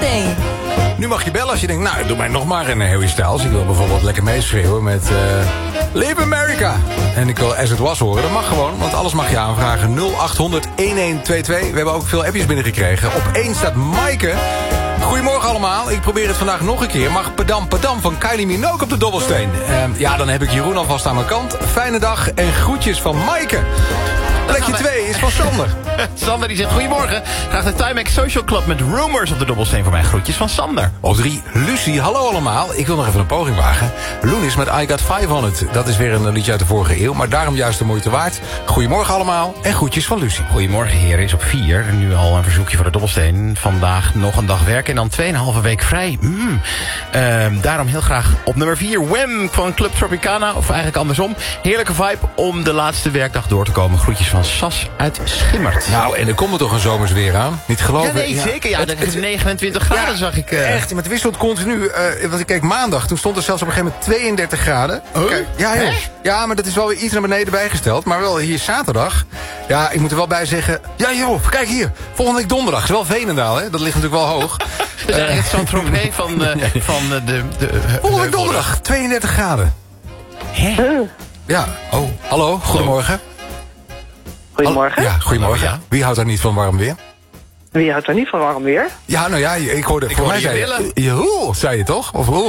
Dobbelsteen. Nu mag je bellen als je denkt, nou, doe mij nog maar een Harry Styles. Ik wil bijvoorbeeld lekker meeschreeuwen met Live America. En ik wil As It Was horen. Dat mag gewoon, want alles mag je aanvragen. 0800-1122. We hebben ook veel appjes binnengekregen. Op 1 staat Maaike. Goedemorgen allemaal. Ik probeer het vandaag nog een keer. Mag Padam Padam van Kylie Minogue op de Dobbelsteen? Ja, dan heb ik Jeroen alvast aan mijn kant. Fijne dag en groetjes van Maaike. Plekje 2 is van Sander. Sander die zegt, goedemorgen. Graag de Timex Social Club met Rumors op de Dobbelsteen voor mij. Groetjes van Sander. Op 3, Lucie. Hallo allemaal. Ik wil nog even een poging wagen. Loenis met I Got 500. Dat is weer een liedje uit de vorige eeuw, maar daarom juist de moeite waard. Goedemorgen allemaal en groetjes van Lucie. Goedemorgen heren, is op 4. Nu al een verzoekje voor de Dobbelsteen. Vandaag nog een dag werken en dan 2,5 week vrij. Daarom heel graag op nummer 4. Wham van Club Tropicana. Of eigenlijk andersom. Heerlijke vibe om de laatste werkdag door te komen. Groetjes van Sas uit Schimmert. Nou, en er komt er toch een zomers weer aan? Niet geloven? Ja, nee, zeker. Ja, dat is 29 graden, zag ik. Echt, maar het wisselt continu. Want ik keek maandag, toen stond er zelfs op een gegeven moment 32 graden. Kijk, ja, joh. Ja, maar dat is wel weer iets naar beneden bijgesteld. Maar wel hier zaterdag. Ja, ik moet er wel bij zeggen. Ja, joh, kijk hier. Volgende week donderdag. Is wel Veenendaal, hè? Dat ligt natuurlijk wel hoog. Dat is eigenlijk zo'n trompé van de volgende week donderdag, 32 graden. Hè? Ja, oh, hallo, goedemorgen. Goedemorgen. Ja, goedemorgen. Ja. Wie houdt daar niet van warm weer? Wie houdt er niet van warm weer? Ja, nou ja, ik hoorde voor mij zei willen. je zei je toch? Of roel?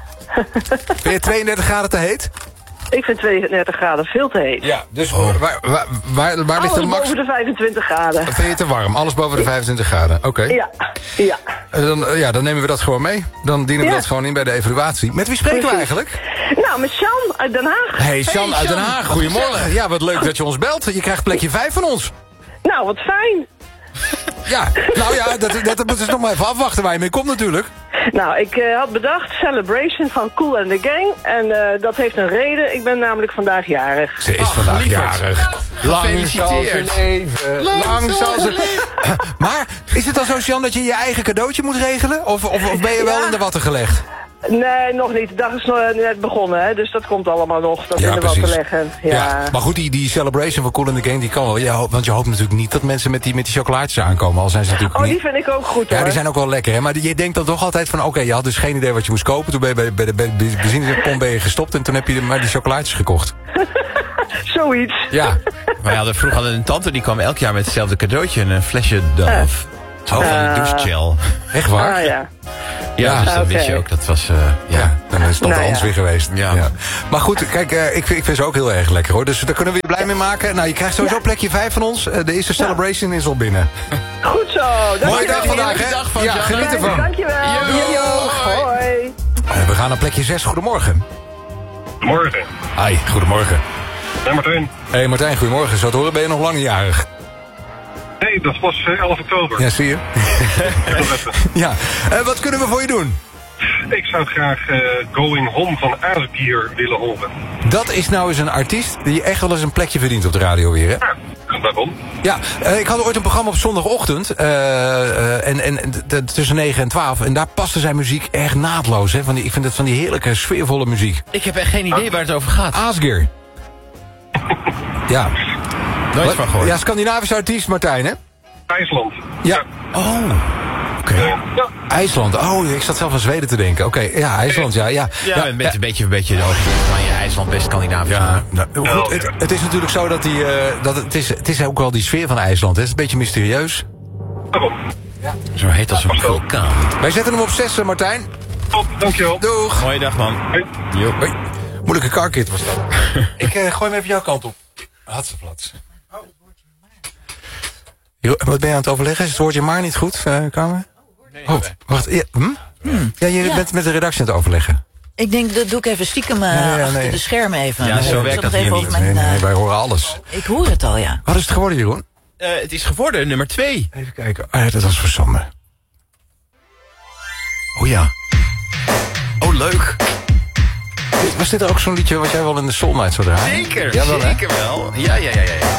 Vind je 32 graden te heet? Ik vind 32 graden veel te heet. Ja, dus waar ligt Alles de max? boven de 25 graden. Vind je te warm? Alles boven de 25 graden, oké. Ja. Dan nemen we dat gewoon mee. Dan dienen we dat gewoon in bij de evaluatie. Met wie spreken we eigenlijk? Nou, met Sjan uit Den Haag. Hey, Sjan uit Den Haag, goedemorgen. Ja, wat leuk dat je ons belt. Je krijgt plekje 5 van ons. Nou, wat fijn. Ja, nou ja, dat moeten ze nog maar even afwachten waar je mee komt natuurlijk. Nou, ik had bedacht Celebration van Kool and the Gang. En dat heeft een reden. Ik ben namelijk vandaag jarig. Ze is vandaag jarig. Lang zal ze leven. Lang zal ze... Maar is het dan zo, Sjan, dat je je eigen cadeautje moet regelen? Of ben je wel in de watten gelegd? Nee, nog niet. De dag is net begonnen, hè. Dus dat komt allemaal nog. Dat in de wat te leggen. Ja. Maar goed, die celebration van Kool and the Gang, die kan wel. Want je hoopt natuurlijk niet dat mensen met die chocolaatjes aankomen. Al zijn ze natuurlijk die vind ik ook goed, hoor. Ja, die zijn ook wel lekker, hè. Maar je denkt dan toch altijd van, oké, je had dus geen idee wat je moest kopen. Toen ben je bij de benzinepomp gestopt en toen heb je maar die chocolaatjes gekocht. Zoiets. Ja. Wij hadden vroeger een tante, die kwam elk jaar met hetzelfde cadeautje. Een flesje Dove. Van die douchegel. Echt waar? Ah, ja. Ja, dus dan wist je ook, dat was... dan is het Hans weer geweest. Ja. Maar goed, kijk, ik vind ze ook heel erg lekker, hoor. Dus daar kunnen we je blij mee maken. Nou, je krijgt sowieso plekje 5 van ons. De eerste celebration is al binnen. Goed zo. Mooie dag vandaag, hè? Ja, geniet ervan. Dankjewel. Hoi. We gaan naar plekje 6. Goedemorgen. Morgen. Hi, goedemorgen. Hey Martijn. Hey Martijn, goedemorgen. Zo te horen ben je nog lang jarig. Nee, dat was 11 oktober. Ja, zie je. Ja, wat kunnen we voor je doen? Ik zou graag Going Home van Aasgier willen horen. Dat is nou eens een artiest die echt wel eens een plekje verdient op de radio weer, hè? Ja, waarom? Ja, ik had ooit een programma op zondagochtend. Tussen 9 en 12. En daar paste zijn muziek echt naadloos, hè? Ik vind het van die heerlijke, sfeervolle muziek. Ik heb echt geen idee waar het over gaat. Aasgier. Ja. Nooit van gehoord. Ja, Scandinavische artiest, Martijn, hè? IJsland. Ja. Oh. Oké. Ja. IJsland. Oh, ik zat zelf aan Zweden te denken. Oké, ja, IJsland, ja. Ja, een beetje de hoogte van je IJsland, best Scandinavisch. Ja, nou, goed, het is natuurlijk zo dat het is ook wel die sfeer van IJsland. Het is een beetje mysterieus. Waarom? Ja. Zo heet als een vulkaan. Wij zetten hem op 6, Martijn. Top, dankjewel. Doeg. Mooie dag, man. Hey. Hoi. Moeilijke carkit was dat. Ik gooi hem even jouw kant op. Hatseflats. Wat ben je aan het overleggen? Is het woordje maar niet goed, Kamer? Nee, wacht. Ja, ja, je bent met de redactie aan het overleggen. Ik denk, dat doe ik even stiekem achter de schermen even. Ja, zo werkt dat hier niet. Nee, wij horen alles. Ik hoor het al, ja. Wat is het geworden, Jeroen? Het is geworden, nummer 2. Even kijken. Oh ja, dat was voor Sander. Oh ja. Oh, leuk. Was dit ook zo'n liedje wat jij wel in de Soul Night zou draaien? Zeker, Jawel, zeker wel. Ja.